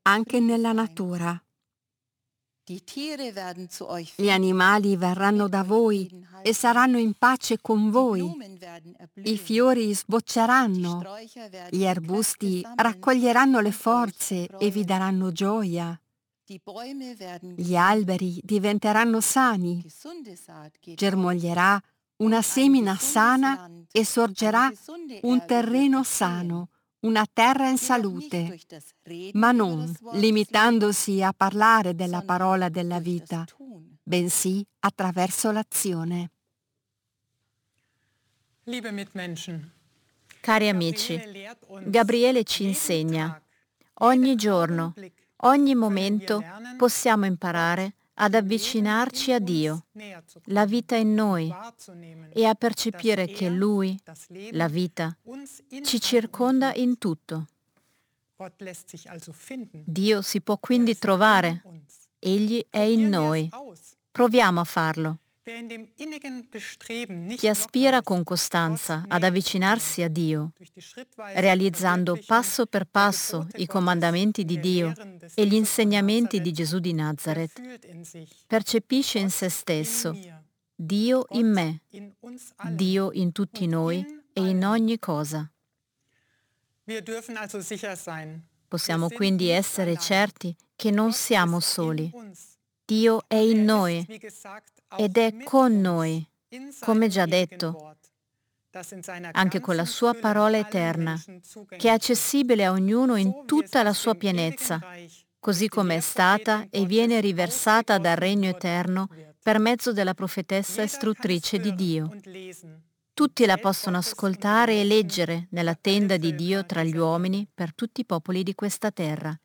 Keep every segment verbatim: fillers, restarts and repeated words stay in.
anche nella natura. Gli animali verranno da voi e saranno in pace con voi. I fiori sbocceranno, gli arbusti raccoglieranno le forze e vi daranno gioia. Gli alberi diventeranno sani, germoglierà una semina sana e sorgerà un terreno sano, una terra in salute, ma non limitandosi a parlare della parola della vita, bensì attraverso l'azione. Cari amici, Gabriele ci insegna, ogni giorno, ogni momento possiamo imparare ad avvicinarci a Dio, la vita in noi, e a percepire che Lui, la vita, ci circonda in tutto. Dio si può quindi trovare. Egli è in noi. Proviamo a farlo. Chi aspira con costanza ad avvicinarsi a Dio, realizzando passo per passo i comandamenti di Dio e gli insegnamenti di Gesù di Nazareth, percepisce in se stesso Dio in me, Dio in tutti noi e in ogni cosa. Possiamo quindi essere certi che non siamo soli. Dio è in noi ed è con noi, come già detto, anche con la sua parola eterna, che è accessibile a ognuno in tutta la sua pienezza, così come è stata e viene riversata dal regno eterno per mezzo della profetessa istruttrice di Dio. Tutti la possono ascoltare e leggere nella tenda di Dio tra gli uomini per tutti i popoli di questa terra.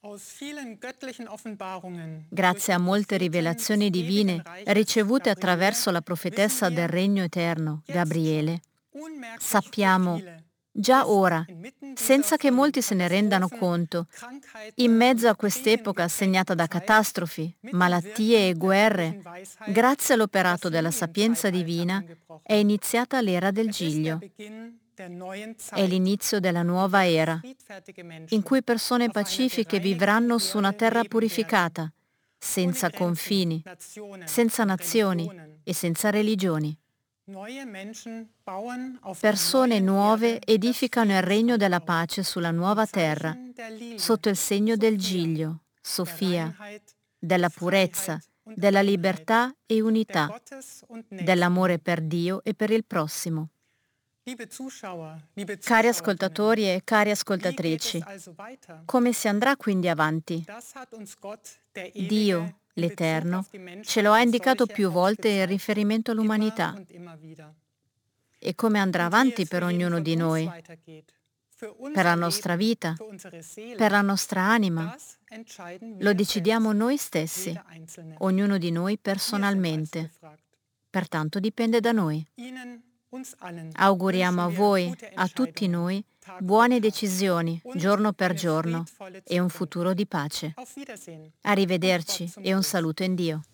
Grazie a molte rivelazioni divine ricevute attraverso la profetessa del Regno Eterno, Gabriele, sappiamo già ora, senza che molti se ne rendano conto, in mezzo a quest'epoca segnata da catastrofi, malattie e guerre, grazie all'operato della sapienza divina, è iniziata l'era del Giglio. È l'inizio della nuova era, in cui persone pacifiche vivranno su una terra purificata, senza confini, senza nazioni e senza religioni. Persone nuove edificano il regno della pace sulla nuova terra, sotto il segno del Giglio, Sofia, della purezza, della libertà e unità, dell'amore per Dio e per il prossimo. Cari ascoltatori e cari ascoltatrici, come si andrà quindi avanti? Dio, l'Eterno, ce lo ha indicato più volte in riferimento all'umanità. E come andrà avanti per ognuno di noi? Per la nostra vita? Per la nostra anima? Lo decidiamo noi stessi, ognuno di noi personalmente. Pertanto dipende da noi. Auguriamo a voi, a tutti noi, buone decisioni giorno per giorno e un futuro di pace. Arrivederci e un saluto in Dio.